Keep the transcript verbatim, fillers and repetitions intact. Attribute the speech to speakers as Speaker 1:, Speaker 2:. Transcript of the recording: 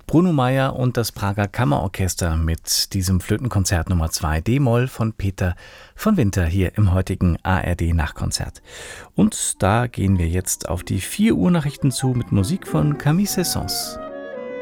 Speaker 1: Bruno Mayer und das Prager Kammerorchester mit diesem Flötenkonzert Nummer zwei D-Moll von Peter von Winter hier im heutigen A R D-Nachkonzert. Und da gehen wir jetzt auf die vier Uhr Nachrichten zu mit Musik von Camille Saint-Saëns.